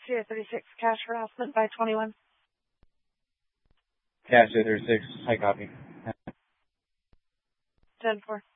Sierra 36, cash harassment by 21. Cash 36, high copy. 10-4.